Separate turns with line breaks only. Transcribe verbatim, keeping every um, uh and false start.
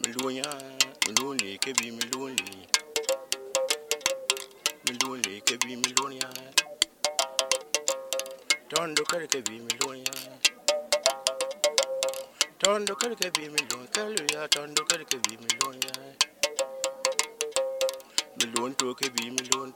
Melonia, meloni, kebi meloni. Meloni, kebi melonia. Tondo kare kebi melonia. Tondo kare kebi melonia. Kaluya, tondo kare kebi melonia. Melon to kebi melon.